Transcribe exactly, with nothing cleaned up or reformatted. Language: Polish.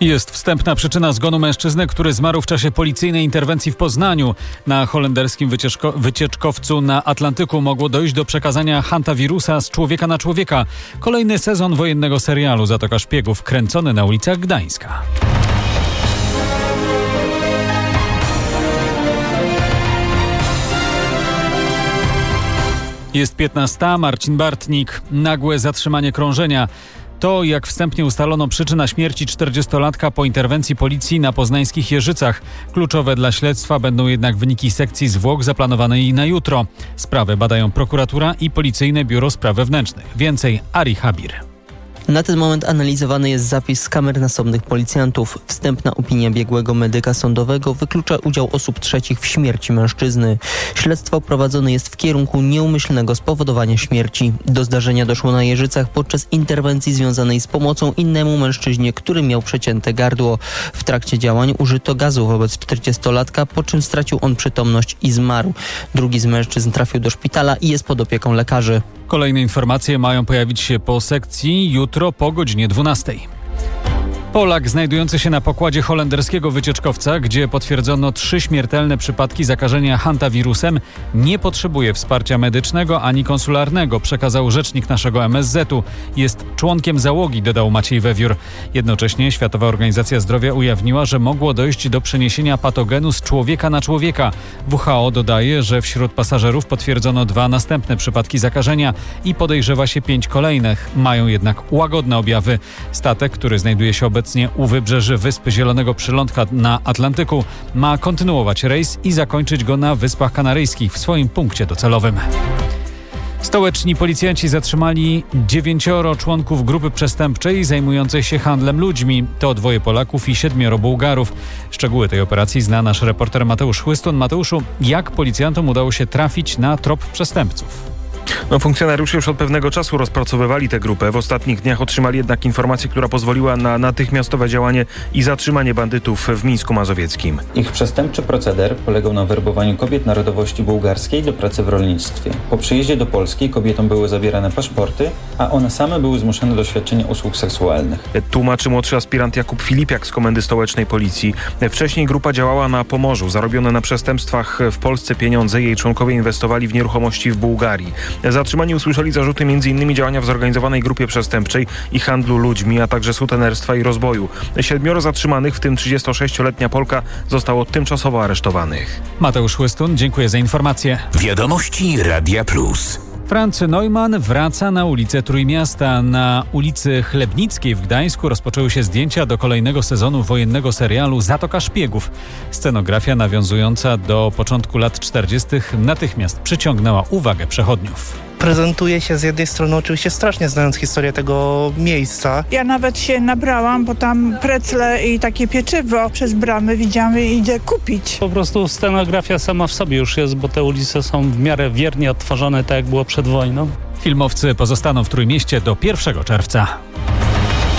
Jest wstępna przyczyna zgonu mężczyzny, który zmarł w czasie policyjnej interwencji w Poznaniu. Na holenderskim wycieczko- wycieczkowcu na Atlantyku mogło dojść do przekazania hantawirusa z człowieka na człowieka. Kolejny sezon wojennego serialu Zatoka Szpiegów, kręcony na ulicach Gdańska. Jest piętnasta, Marcin Bartnik. Nagłe zatrzymanie krążenia. To, jak wstępnie ustalono przyczyna śmierci czterdziestolatka po interwencji policji na poznańskich Jeżycach. Kluczowe dla śledztwa będą jednak wyniki sekcji zwłok zaplanowanej na jutro. Sprawę badają prokuratura i Policyjne Biuro Spraw Wewnętrznych. Więcej Ari Habir. Na ten moment analizowany jest zapis z kamer nasobnych policjantów. Wstępna opinia biegłego medyka sądowego wyklucza udział osób trzecich w śmierci mężczyzny. Śledztwo prowadzone jest w kierunku nieumyślnego spowodowania śmierci. Do zdarzenia doszło na Jeżycach podczas interwencji związanej z pomocą innemu mężczyźnie, który miał przecięte gardło. W trakcie działań użyto gazu wobec czterdziestolatka, po czym stracił on przytomność i zmarł. Drugi z mężczyzn trafił do szpitala i jest pod opieką lekarzy. Kolejne informacje mają pojawić się po sekcji jutro po godzinie dwunastej. Polak znajdujący się na pokładzie holenderskiego wycieczkowca, gdzie potwierdzono trzy śmiertelne przypadki zakażenia hantawirusem, nie potrzebuje wsparcia medycznego ani konsularnego, przekazał rzecznik naszego M S Z u. Jest członkiem załogi, dodał Maciej Wewiór. Jednocześnie Światowa Organizacja Zdrowia ujawniła, że mogło dojść do przeniesienia patogenu z człowieka na człowieka. W H O dodaje, że wśród pasażerów potwierdzono dwa następne przypadki zakażenia i podejrzewa się pięć kolejnych. Mają jednak łagodne objawy. Statek, który znajduje się obecnie u wybrzeży Wyspy Zielonego Przylądka na Atlantyku, ma kontynuować rejs i zakończyć go na Wyspach Kanaryjskich w swoim punkcie docelowym. Stołeczni policjanci zatrzymali dziewięcioro członków grupy przestępczej zajmującej się handlem ludźmi. To dwoje Polaków i siedmioro Bułgarów. Szczegóły tej operacji zna nasz reporter Mateusz Chłystun. Mateuszu, jak policjantom udało się trafić na trop przestępców? No, funkcjonariusze już od pewnego czasu rozpracowywali tę grupę. W ostatnich dniach otrzymali jednak informację, która pozwoliła na natychmiastowe działanie i zatrzymanie bandytów w Mińsku Mazowieckim. Ich przestępczy proceder polegał na werbowaniu kobiet narodowości bułgarskiej do pracy w rolnictwie. Po przyjeździe do Polski kobietom były zabierane paszporty, a one same były zmuszone do świadczenia usług seksualnych. Tłumaczy młodszy aspirant Jakub Filipiak z Komendy Stołecznej Policji. Wcześniej grupa działała na Pomorzu. Zarobione na przestępstwach w Polsce pieniądze jej członkowie inwestowali w nieruchomości w Bułgarii. Zatrzymani usłyszeli zarzuty m.in. działania w zorganizowanej grupie przestępczej i handlu ludźmi, a także sutenerstwa i rozboju. Siedmioro zatrzymanych, w tym trzydziestosześcioletnia Polka, zostało tymczasowo aresztowanych. Mateusz Chłystun, dziękuję za informację. Wiadomości Radia Plus. Franz Neumann wraca na ulicę Trójmiasta. Na ulicy Chlebnickiej w Gdańsku rozpoczęły się zdjęcia do kolejnego sezonu wojennego serialu Zatoka Szpiegów. Scenografia nawiązująca do początku lat czterdziestych natychmiast przyciągnęła uwagę przechodniów. Prezentuje się z jednej strony oczywiście strasznie, znając historię tego miejsca. Ja nawet się nabrałam, bo tam precle i takie pieczywo przez bramy widziałam i idę kupić. Po prostu scenografia sama w sobie już jest, bo te ulice są w miarę wiernie odtworzone tak jak było przed wojną. Filmowcy pozostaną w Trójmieście do pierwszego czerwca.